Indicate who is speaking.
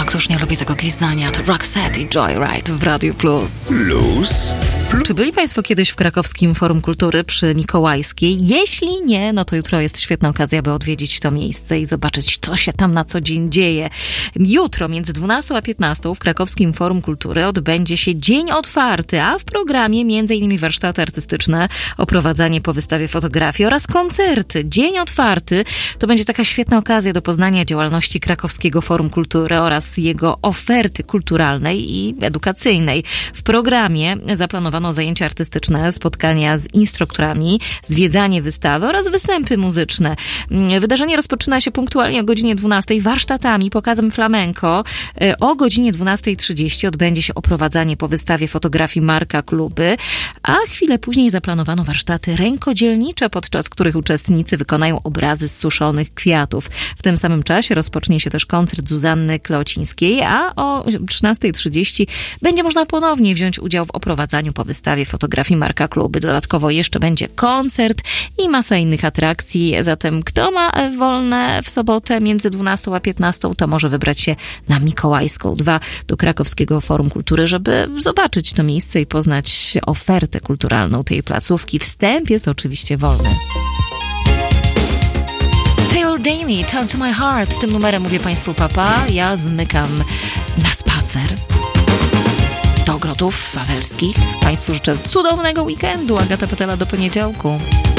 Speaker 1: Któż nie lubi tego gwizdania? To Roxette i Joyride w Radiu Plus. Czy byli Państwo kiedyś w krakowskim Forum Kultury przy Mikołajskiej? Jeśli nie, no to jutro jest świetna okazja, by odwiedzić to miejsce i zobaczyć, co się tam na co dzień dzieje. Jutro między 12 a 15 w krakowskim Forum Kultury odbędzie się Dzień Otwarty, a w programie m.in. warsztaty artystyczne, oprowadzanie po wystawie fotografii oraz koncerty. Dzień Otwarty to będzie taka świetna okazja do poznania działalności krakowskiego Forum Kultury oraz jego oferty kulturalnej i edukacyjnej. W programie zaplanowano zajęcia artystyczne, spotkania z instruktorami, zwiedzanie wystawy oraz występy muzyczne. Wydarzenie rozpoczyna się punktualnie o godzinie 12 warsztatami, pokazem flamenco. O godzinie 12:30 odbędzie się oprowadzanie po wystawie fotografii Marka Kluby, a chwilę później zaplanowano warsztaty rękodzielnicze, podczas których uczestnicy wykonają obrazy z suszonych kwiatów. W tym samym czasie rozpocznie się też koncert Zuzanny Kleocińskiej, a o 13:30 będzie można ponownie wziąć udział w oprowadzaniu po wystawie fotografii Marka Kluby. Dodatkowo jeszcze będzie koncert i masa innych atrakcji. Zatem kto ma wolne w sobotę między 12 a 15, to może wybrać się na Mikołajską 2 do krakowskiego Forum Kultury, żeby zobaczyć to miejsce i poznać ofertę kulturalną tej placówki. Wstęp jest oczywiście wolny. Taylor Daly, Talk to My Heart. Tym numerem mówię Państwu papa. Ja zmykam na spacer do ogrodów wawelskich. Państwu życzę cudownego weekendu. Agata Pytela, do poniedziałku.